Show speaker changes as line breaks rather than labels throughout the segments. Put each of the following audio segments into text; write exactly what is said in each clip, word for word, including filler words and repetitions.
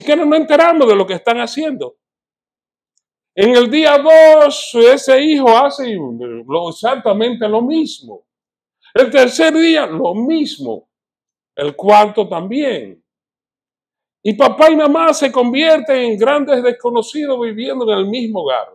que no nos enteramos de lo que están haciendo. En el día dos, ese hijo hace lo, exactamente lo mismo. El tercer día, lo mismo. El cuarto también. Y papá y mamá se convierten en grandes desconocidos viviendo en el mismo hogar.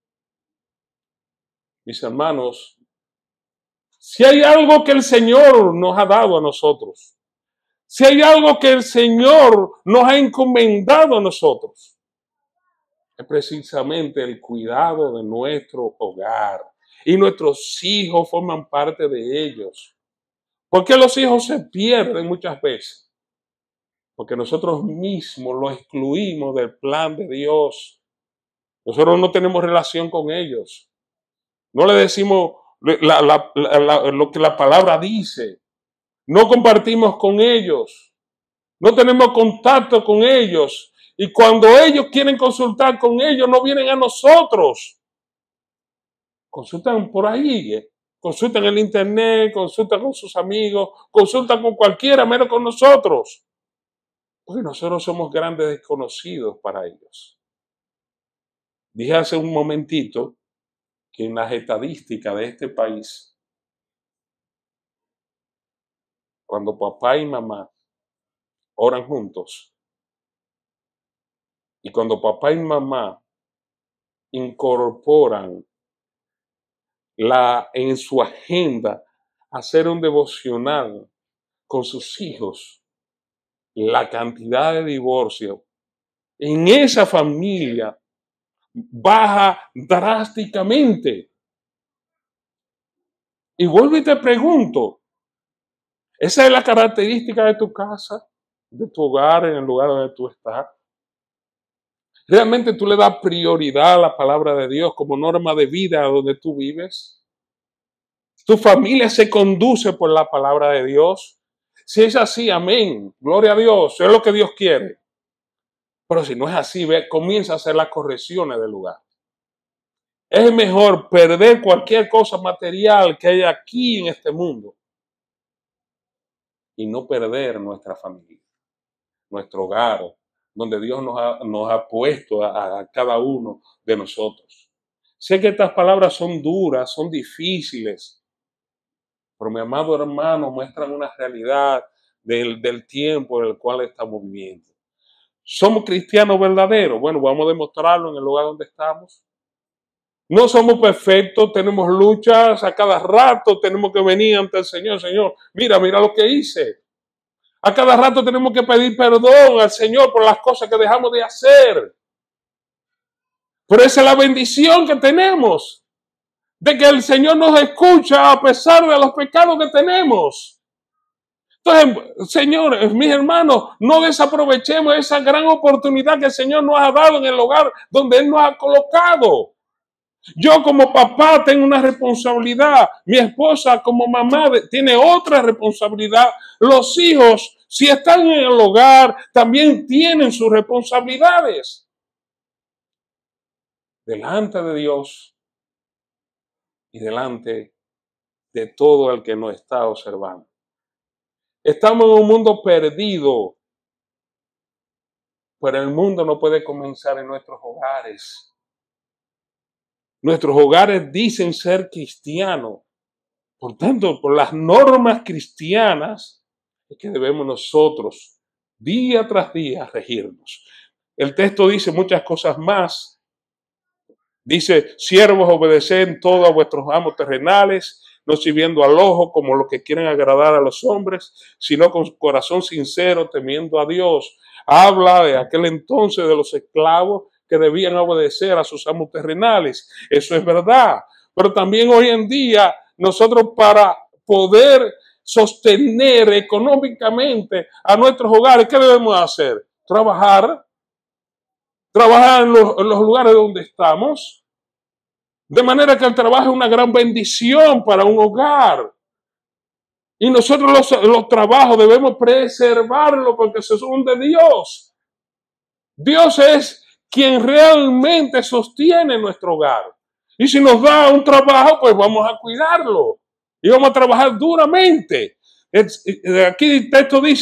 Mis hermanos, si hay algo que el Señor nos ha dado a nosotros, si hay algo que el Señor nos ha encomendado a nosotros, es precisamente el cuidado de nuestro hogar. Y nuestros hijos forman parte de ellos. ¿Por qué los hijos se pierden muchas veces? Porque nosotros mismos los excluimos del plan de Dios. Nosotros no tenemos relación con ellos. No le decimos la, la, la, la, lo que la palabra dice. No compartimos con ellos. No tenemos contacto con ellos. Y cuando ellos quieren consultar con ellos, no vienen a nosotros. Consultan por ahí, ¿eh? Consultan en el internet, consultan con sus amigos, consultan con cualquiera, menos con nosotros. Porque nosotros somos grandes desconocidos para ellos. Dije hace un momentito que en las estadísticas de este país, cuando papá y mamá oran juntos, y cuando papá y mamá incorporan la, en su agenda hacer un devocional con sus hijos, la cantidad de divorcios en esa familia baja drásticamente. Y vuelvo y te pregunto, ¿esa es la característica de tu casa, de tu hogar, en el lugar donde tú estás? ¿Realmente tú le das prioridad a la palabra de Dios como norma de vida donde tú vives? ¿Tu familia se conduce por la palabra de Dios? Si es así, amén, gloria a Dios, es lo que Dios quiere. Pero si no es así, ve, comienza a hacer las correcciones del lugar. Es mejor perder cualquier cosa material que hay aquí en este mundo y no perder nuestra familia, nuestro hogar, donde Dios nos ha, nos ha puesto a, a cada uno de nosotros. Sé que estas palabras son duras, son difíciles, pero mi amado hermano muestran una realidad del, del tiempo en el cual estamos viviendo. ¿Somos cristianos verdaderos? Bueno, vamos a demostrarlo en el lugar donde estamos. No somos perfectos, tenemos luchas, a cada rato tenemos que venir ante el Señor. Señor, mira, mira lo que hice. A cada rato tenemos que pedir perdón al Señor por las cosas que dejamos de hacer. Pero esa es la bendición que tenemos, de que el Señor nos escucha a pesar de los pecados que tenemos. Entonces, señores, mis hermanos, no desaprovechemos esa gran oportunidad que el Señor nos ha dado en el hogar donde Él nos ha colocado. Yo como papá tengo una responsabilidad, mi esposa como mamá tiene otra responsabilidad, los hijos, si están en el hogar, también tienen sus responsabilidades delante de Dios y delante de todo el que nos está observando. Estamos en un mundo perdido, pero el mundo no puede comenzar en nuestros hogares. Nuestros hogares dicen ser cristianos. Por tanto, por las normas cristianas es que debemos nosotros, día tras día, regirnos. El texto dice muchas cosas más. Dice, siervos, obedeced todo a vuestros amos terrenales, no sirviendo al ojo como los que quieren agradar a los hombres, sino con corazón sincero, temiendo a Dios. Habla de aquel entonces de los esclavos que debían obedecer a sus amos terrenales. Eso es verdad. Pero también hoy en día, nosotros para poder sostener económicamente a nuestros hogares, ¿qué debemos hacer? Trabajar. Trabajar en los, en los lugares donde estamos. De manera que el trabajo es una gran bendición para un hogar. Y nosotros los, los trabajos debemos preservarlos porque son de Dios. Dios es quien realmente sostiene nuestro hogar. Y si nos da un trabajo, pues vamos a cuidarlo. Y vamos a trabajar duramente. Aquí el texto dice,